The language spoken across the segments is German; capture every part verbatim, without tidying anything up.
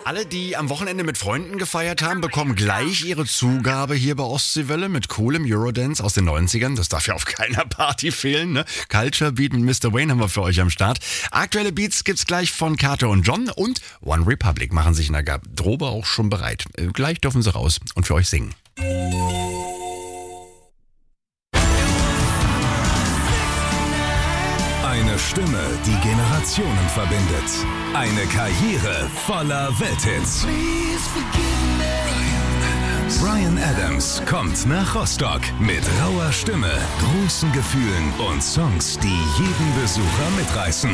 Alle, die am Wochenende mit Freunden gefeiert haben, bekommen gleich ihre Zugabe hier bei Ostseewelle mit coolem Eurodance aus den neunzigern. Das darf ja auf keiner Party fehlen, ne? Culture Beat mit Mister Wayne haben wir für euch am Start. Aktuelle Beats gibt's gleich von Carter und John und One Republic machen sich in der Garderobe auch schon bereit. Äh, gleich dürfen sie raus und für euch singen. Eine Stimme, die Generationen verbindet. Eine Karriere voller Welthits. Bryan Adams kommt nach Rostock mit rauer Stimme, großen Gefühlen und Songs, die jeden Besucher mitreißen.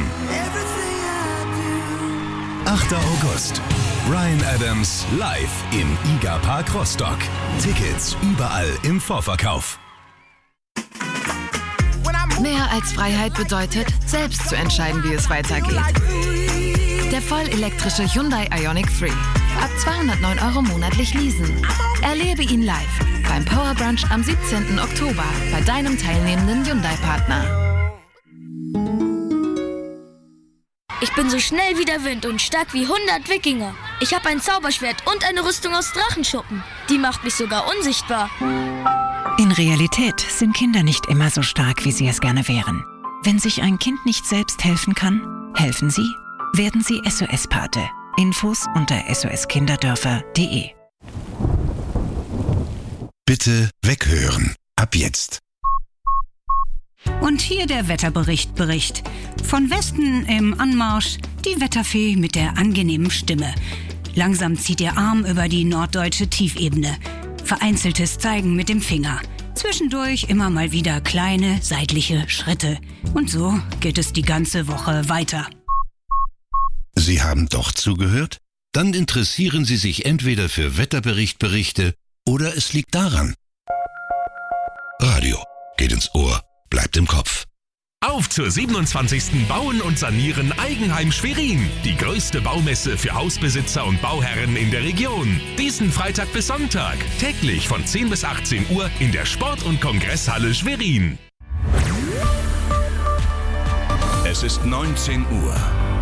achter August. Bryan Adams live im Iga Park Rostock. Tickets überall im Vorverkauf. Mehr als Freiheit bedeutet, selbst zu entscheiden, wie es weitergeht. Der vollelektrische Hyundai Ioniq drei. Ab zweihundertneun Euro monatlich leasen. Erlebe ihn live beim Power Brunch am siebzehnten Oktober bei deinem teilnehmenden Hyundai-Partner. Ich bin so schnell wie der Wind und stark wie hundert Wikinger. Ich habe ein Zauberschwert und eine Rüstung aus Drachenschuppen. Die macht mich sogar unsichtbar. In Realität sind Kinder nicht immer so stark, wie sie es gerne wären. Wenn sich ein Kind nicht selbst helfen kann, helfen Sie. Werden Sie S O S-Pate. Infos unter s o s kinderdörfer punkt d e. Bitte weghören. Ab jetzt. Und hier der Wetterbericht Bericht. Von Westen im Anmarsch die Wetterfee mit der angenehmen Stimme. Langsam zieht ihr Arm über die norddeutsche Tiefebene. Vereinzeltes Zeigen mit dem Finger. Zwischendurch immer mal wieder kleine seitliche Schritte. Und so geht es die ganze Woche weiter. Sie haben doch zugehört? Dann interessieren Sie sich entweder für Wetterberichtberichte oder es liegt daran. Radio geht ins Ohr, bleibt im Kopf. Auf zur siebenundzwanzigsten Bauen und Sanieren Eigenheim Schwerin. Die größte Baumesse für Hausbesitzer und Bauherren in der Region. Diesen Freitag bis Sonntag. Täglich von zehn bis achtzehn Uhr in der Sport- und Kongresshalle Schwerin. Es ist neunzehn Uhr.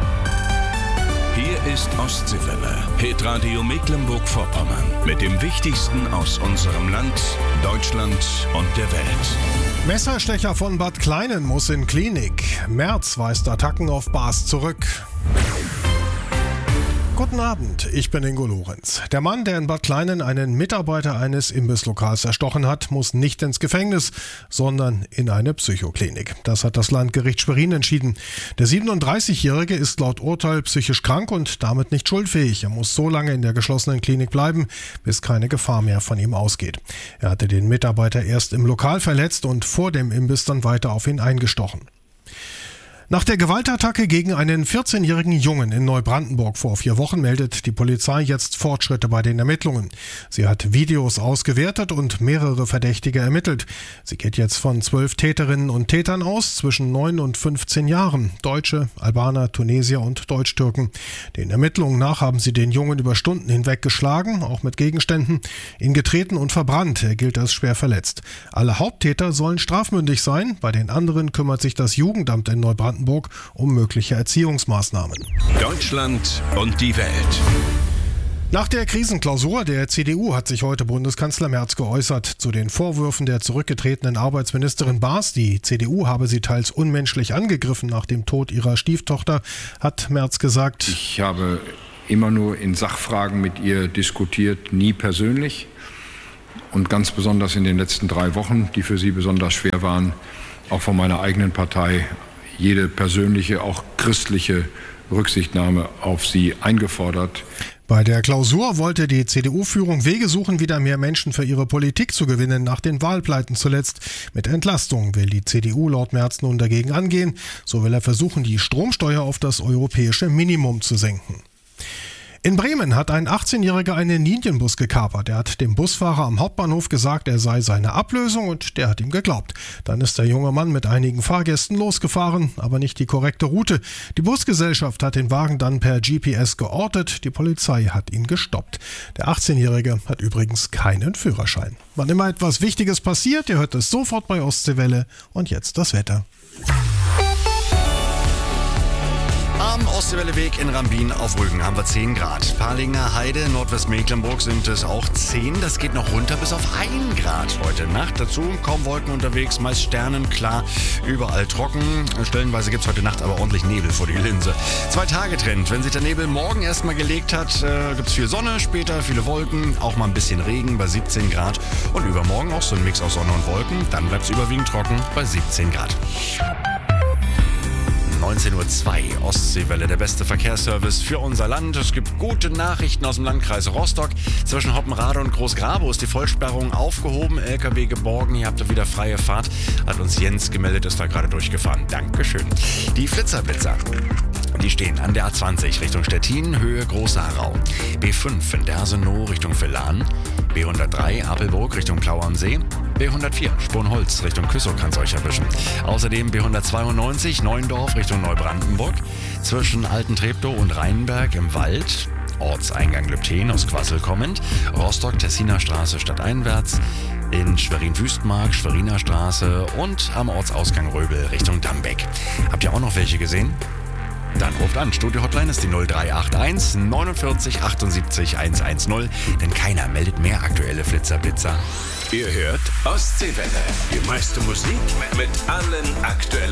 Hier ist Ostseewelle, Hitradio Mecklenburg-Vorpommern. Mit dem Wichtigsten aus unserem Land, Deutschland und der Welt. Messerstecher von Bad Kleinen muss in Klinik. Merz weist Attacken auf Baas zurück. Guten Abend, ich bin Ingo Lorenz. Der Mann, der in Bad Kleinen einen Mitarbeiter eines Imbisslokals erstochen hat, muss nicht ins Gefängnis, sondern in eine Psychoklinik. Das hat das Landgericht Schwerin entschieden. Der siebenunddreißigjährige ist laut Urteil psychisch krank und damit nicht schuldfähig. Er muss so lange in der geschlossenen Klinik bleiben, bis keine Gefahr mehr von ihm ausgeht. Er hatte den Mitarbeiter erst im Lokal verletzt und vor dem Imbiss dann weiter auf ihn eingestochen. Nach der Gewaltattacke gegen einen vierzehnjährigen Jungen in Neubrandenburg vor vier Wochen meldet die Polizei jetzt Fortschritte bei den Ermittlungen. Sie hat Videos ausgewertet und mehrere Verdächtige ermittelt. Sie geht jetzt von zwölf Täterinnen und Tätern aus, zwischen neun und fünfzehn Jahren. Deutsche, Albaner, Tunesier und Deutschtürken. Den Ermittlungen nach haben sie den Jungen über Stunden hinweg geschlagen, auch mit Gegenständen, ihn getreten und verbrannt. Er gilt als schwer verletzt. Alle Haupttäter sollen strafmündig sein. Bei den anderen kümmert sich das Jugendamt in Neubrandenburg um mögliche Erziehungsmaßnahmen. Deutschland und die Welt. Nach der Krisenklausur der C D U hat sich heute Bundeskanzler Merz geäußert zu den Vorwürfen der zurückgetretenen Arbeitsministerin Baas. Die C D U habe sie teils unmenschlich angegriffen nach dem Tod ihrer Stieftochter, hat Merz gesagt. Ich habe immer nur in Sachfragen mit ihr diskutiert, nie persönlich. Und ganz besonders in den letzten drei Wochen, die für sie besonders schwer waren, auch von meiner eigenen Partei jede persönliche, auch christliche Rücksichtnahme auf sie eingefordert. Bei der Klausur wollte die C D U-Führung Wege suchen, wieder mehr Menschen für ihre Politik zu gewinnen, nach den Wahlpleiten zuletzt. Mit Entlastung will die C D U laut Merz nun dagegen angehen. So will er versuchen, die Stromsteuer auf das europäische Minimum zu senken. In Bremen hat ein achtzehnjähriger einen Linienbus gekapert. Er hat dem Busfahrer am Hauptbahnhof gesagt, er sei seine Ablösung und der hat ihm geglaubt. Dann ist der junge Mann mit einigen Fahrgästen losgefahren, aber nicht die korrekte Route. Die Busgesellschaft hat den Wagen dann per G P S geortet. Die Polizei hat ihn gestoppt. Der achtzehnjährige hat übrigens keinen Führerschein. Wann immer etwas Wichtiges passiert, ihr hört es sofort bei Ostseewelle. Und jetzt das Wetter. Am Am Ostseewelleweg in Rambin auf Rügen haben wir zehn Grad. Parlinger Heide, Nordwestmecklenburg sind es auch zehn. Das geht noch runter bis auf ein Grad heute Nacht. Dazu kaum Wolken unterwegs, meist sternenklar, überall trocken. Stellenweise gibt es heute Nacht aber ordentlich Nebel vor die Linse. Zwei Tage Trend. Wenn sich der Nebel morgen erstmal gelegt hat, äh, gibt es viel Sonne, später viele Wolken, auch mal ein bisschen Regen bei siebzehn Grad. Und übermorgen auch so ein Mix aus Sonne und Wolken. Dann bleibt es überwiegend trocken bei siebzehn Grad. neunzehn Uhr zwei, Ostseewelle, der beste Verkehrsservice für unser Land. Es gibt gute Nachrichten aus dem Landkreis Rostock. Zwischen Hoppenrade und Großgrabow ist die Vollsperrung aufgehoben, L K W geborgen. Ihr habt da wieder freie Fahrt. Hat uns Jens gemeldet, ist da gerade durchgefahren. Dankeschön. Die Flitzerblitzer. Die stehen an der A zwanzig Richtung Stettin, Höhe Große Harau. B fünf in Dersenow Richtung Villan. B hundertdrei Apelburg Richtung Plau am See. B hundertvier Sponholz Richtung Küssow kann es euch erwischen. Außerdem B hundertzweiundneunzig Neuendorf Richtung Neubrandenburg. Zwischen Alten-Treptow und Rheinberg im Wald. Ortseingang Lübten aus Quassel kommend. Rostock-Tessiner Straße stadteinwärts. In Schwerin-Wüstmark, Schweriner Straße und am Ortsausgang Röbel Richtung Dambeck. Habt ihr auch noch welche gesehen? Dann ruft an. Studio-Hotline ist die null drei acht eins neunundvierzig achtundsiebzig hundertzehn, denn keiner meldet mehr aktuelle Flitzerblitzer. Ihr hört Ostseewelle. Die meiste Musik mit allen aktuellen